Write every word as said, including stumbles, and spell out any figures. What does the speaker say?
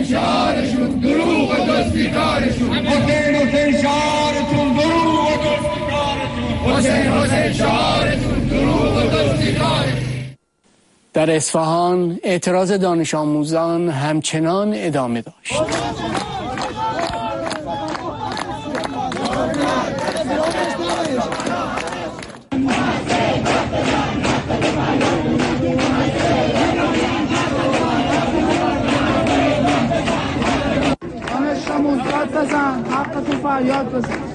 شعارشون دروغ و دزدی کارشون. حسین حسین شعارتون دروغ و دزدی کارتون. حسین حسین شعارتون دروغ و دزدی کارتون. در اصفهان اعتراض دانش آموزان همچنان ادامه داشت. دانش آموز داد بزن، حقتون فریاد بزن.